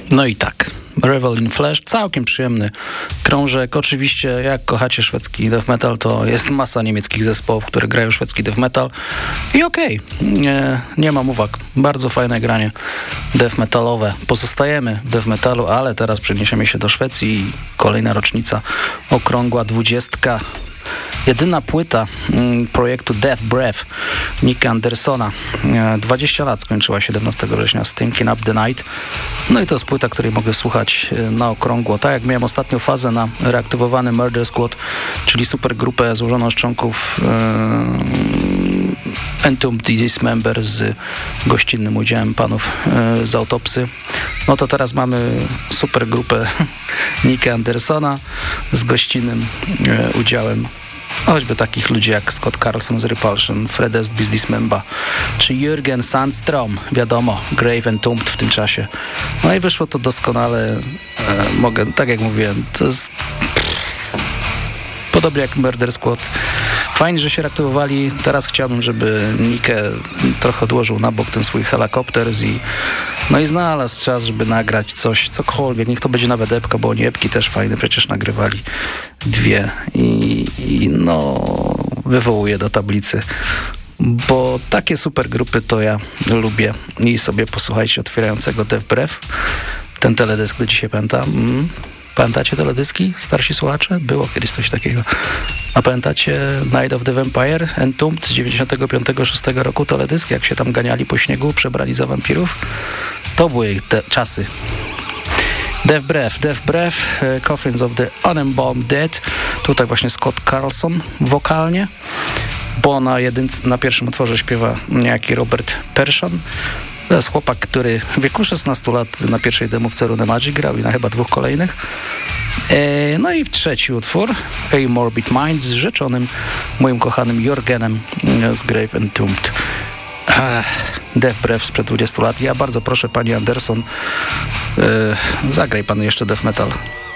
No i tak, Revel in Flesh, całkiem przyjemny krążek. Oczywiście, jak kochacie szwedzki death metal, to jest masa niemieckich zespołów, które grają szwedzki death metal. I okej, nie mam uwag. Bardzo fajne granie death metalowe. Pozostajemy w death metalu, ale teraz przeniesiemy się do Szwecji i kolejna rocznica, okrągła 20. Jedyna płyta projektu Death Breath Nicka Andersona. 20 lat skończyła 17 września z Thinking Up the Night. No i to jest płyta, której mogę słuchać na okrągło. Tak jak miałem ostatnią fazę na reaktywowany Murder Squad, czyli super grupę złożoną z członków Entombed Dismember z gościnnym udziałem panów z Autopsy. No to teraz mamy super grupę Nicka Andersona z gościnnym udziałem choćby takich ludzi jak Scott Carlson z Repulsion, Fred Estby z Dismember, czy Jürgen Sandstrom, wiadomo, Grave Entombed w tym czasie. No i wyszło to doskonale. Mogę, tak jak mówiłem, to jest podobnie jak Murder Squad. Fajnie, że się reaktywowali. Teraz chciałbym, żeby Nickę trochę odłożył na bok ten swój helikopter i znalazł czas, żeby nagrać coś, cokolwiek. Niech to będzie nawet epka, bo oni epki też fajne przecież nagrywali. 2 i wywołuje do tablicy. Bo takie super grupy to ja lubię. I sobie posłuchajcie otwierającego Death Breath. Ten teledysk do dzisiaj pamiętam. Pamiętacie teledyski, starsi słuchacze? Było kiedyś coś takiego. A pamiętacie Night of the Vampire, Entombed z 95-6 roku teledysk? Jak się tam ganiali po śniegu, przebrani za wampirów? To były te czasy. Death Breath, Coffins of the Unembalmed Dead. Tutaj właśnie Scott Carlson wokalnie, bo na pierwszym utworze śpiewa niejaki Robert Persson. To jest chłopak, który w wieku 16 lat na pierwszej demówce Rune Magic grał i na chyba 2 kolejnych. No i trzeci utwór, A Morbid Mind, z rzeczonym moim kochanym Jörgenem z Grave Entombed. Death Breath sprzed 20 lat. Ja bardzo proszę, pani Anderson, zagraj pan jeszcze death metal.